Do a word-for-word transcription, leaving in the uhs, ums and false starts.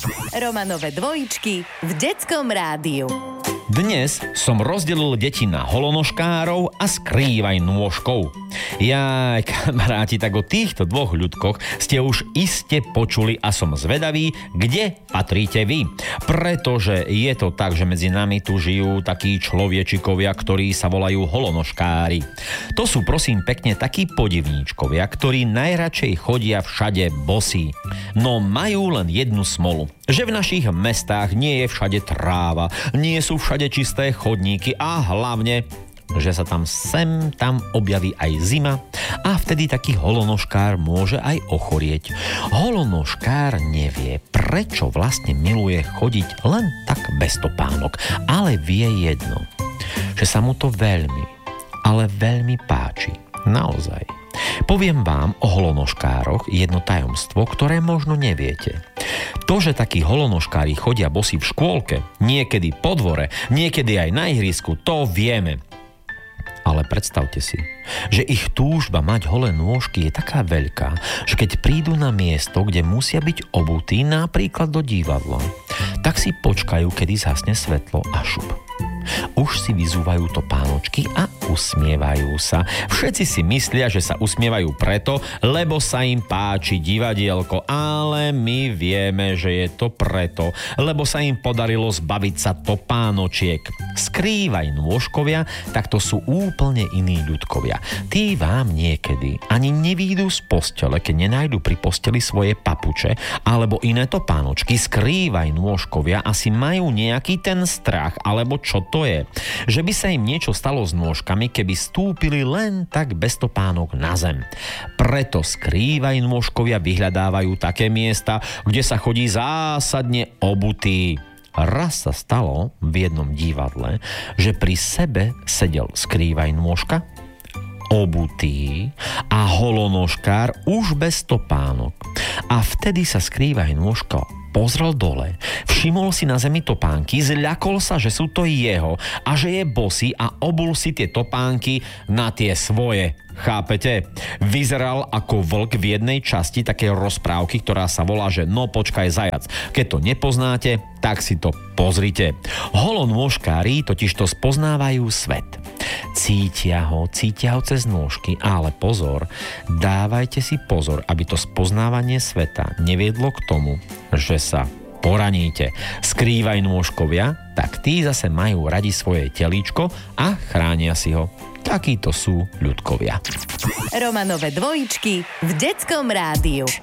Romanové dvojičky v Detskom rádiu. Dnes som rozdelil deti na holonožkárov a skrývaj nôžkov. Jaj, kamaráti, tak o týchto dvoch ľudkoch ste už iste počuli a som zvedavý, kde patríte vy. Pretože je to tak, že medzi nami tu žijú takí človečikovia, ktorí sa volajú holonožkári. To sú prosím pekne takí podivníčkovia, ktorí najradšej chodia všade bosí. No majú len jednu smolu, že v našich mestách nie je všade tráva, nie sú všade čisté chodníky a hlavne, že sa tam sem tam objaví aj zima a vtedy taký holonožkár môže aj ochorieť. Holonožkár nevie, prečo vlastne miluje chodiť len tak bez topánok, ale vie jedno, že sa mu to veľmi, ale veľmi páči. Naozaj. Poviem vám o holonožkároch jedno tajomstvo, ktoré možno neviete. To, že takí holonožkári chodia bosí v škôlke, niekedy po dvore, niekedy aj na ihrisku, to vieme. Ale predstavte si, že ich túžba mať holé nôžky je taká veľká, že keď prídu na miesto, kde musia byť obutí, napríklad do divadla, tak si počkajú, kedy zhasne svetlo a šup. Už si vyzúvajú topánočky a usmievajú sa. Všetci si myslia, že sa usmievajú preto, lebo sa im páči divadielko, ale my vieme, že je to preto, lebo sa im podarilo zbaviť sa topánočiek. Skrývaj nôžkovia, tak to sú úplne iní ľudkovia. Tí vám niekedy ani nevídu z postele, keď nenájdu pri posteli svoje papuče alebo iné topánočky. Skrývaj nôžkovia asi majú nejaký ten strach, alebo čo to je, že by sa im niečo stalo s nôžkami, keby stúpili len tak bez topánok na zem. Preto skrývaj nôžkovia vyhľadávajú také miesta, kde sa chodí zásadne obutý. Raz sa stalo v jednom divadle, že pri sebe sedel skrývaj nôžka, obutý a holonožkár už bez topánok. A vtedy sa skrývaj nôžka pozrel dole, všimol si na zemi topánky, zľakol sa, že sú to jeho a že je bosý a obul si tie topánky na tie svoje. Chápete? Vyzeral ako vlk v jednej časti takej rozprávky, ktorá sa volá, že no počkaj zajac. Keď to nepoznáte, tak si to pozrite. Holonôžkári totiž to spoznávajú svet. Cítia ho, cítia ho cez nôžky, ale pozor, dávajte si pozor, aby to spoznávanie sveta neviedlo k tomu, že sa poraníte. Skrývaj nôžkovia, tak tí zase majú radi svoje telíčko a chránia si ho. Takíto sú ľudkovia. Romanové dvojičky v Detskom rádiu.